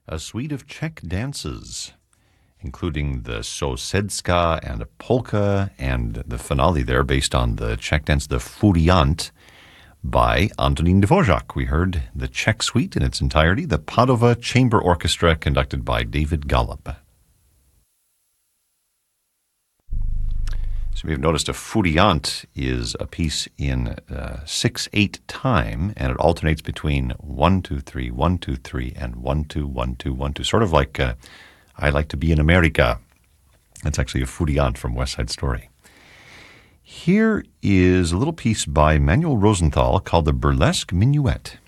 a suite of Czech dances, including the Sousedska and a polka, and the finale there based on the Czech dance, the Furiant, by Antonín Dvořák. We heard the Czech suite in its entirety, the Padova Chamber Orchestra conducted by David Golub. So we have noticed a Furiant is a piece in 6/8 time, and it alternates between 1-2-3, 1-2-3, and 1-2-1-2-1-2, sort of like I Like to Be in America. That's actually a Furiant from West Side Story. Here is a little piece by Manuel Rosenthal called the Burlesque Minuet.